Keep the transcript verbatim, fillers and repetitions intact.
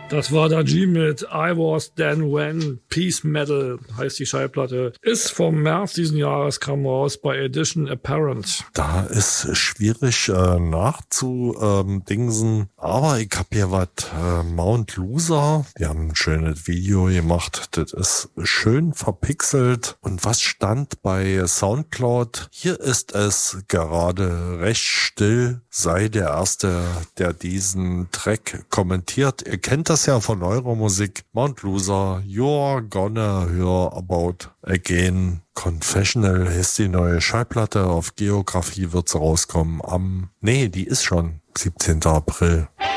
Das war da G mit I Was Then When, Peace Metal heißt die Schallplatte. Ist vom März diesen Jahres, kam raus bei Edition Apparent. Da ist schwierig äh, nachzudingsen, ähm, aber ich hab hier was, äh, Mount Loser, die haben ein schönes Video gemacht, das ist schön verpixelt. Und was stand bei Soundcloud? Hier ist es gerade recht still, sei der Erste, der diesen Track kommentiert. Ihr kennt das ja von eurer Musik. Mount Loser, You're Gonna Hear About Again. Confessional ist die neue Schallplatte. Auf Geografie wird sie rauskommen am, nee, die ist schon siebzehnten April.